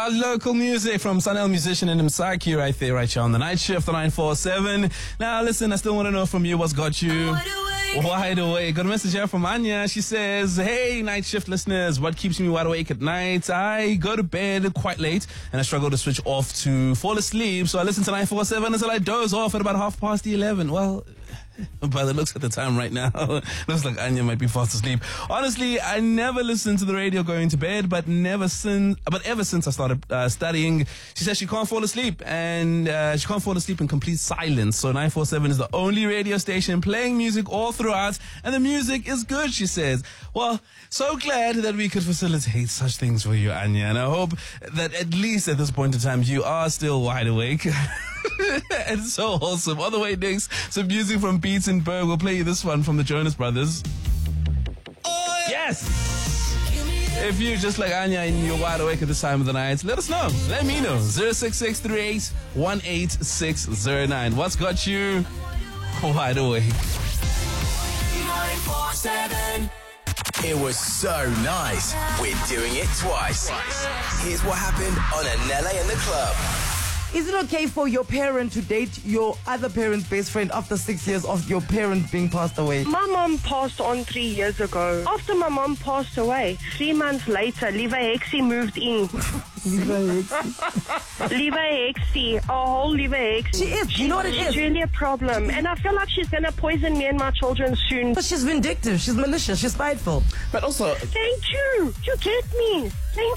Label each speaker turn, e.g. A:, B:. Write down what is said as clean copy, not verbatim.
A: local music from Sanel Musician and Msaki right there, right here on the night shift, the 947. Now listen, I still want to know from you what's got you wide awake. Got a message here from Anya. She says, hey, night shift listeners, what keeps me wide awake at night? I go to bed quite late and I struggle to switch off to fall asleep. So I listen to 947 until I doze off at about 11:30. Well, by the looks at the time right now, looks like Anya might be fast asleep. Honestly, I never listened to the radio going to bed, but ever since I started studying, she says she can't fall asleep, and she can't fall asleep in complete silence. So 947 is the only radio station playing music all throughout, and the music is good, she says. Well, so glad that we could facilitate such things for you, Anya, and I hope that at least at this point in time you are still wide awake. It's so wholesome. On the way next, some music from Beats and Berg. We'll play you this one from the Jonas Brothers. Oh, yes! If you just like Anya and you're wide awake at this time of the night, let us know. Let me know. 06638-18609. What's got you wide awake?
B: 947. It was so nice. We're doing it twice. Here's what happened on Anele in the Club.
C: Is it okay for your parent to date your other parent's best friend after 6 years of your parent being passed away?
D: My mom passed on 3 years ago. After my mom passed away, 3 months later, Liva Hexie moved in. Liva Hexie, a whole Liva Hexie.
C: She is. You know what it is?
D: She's really a problem. And I feel like she's going to poison me and my children soon.
C: But she's vindictive. She's malicious. She's spiteful.
A: But also,
D: Thank you. You get me. Thank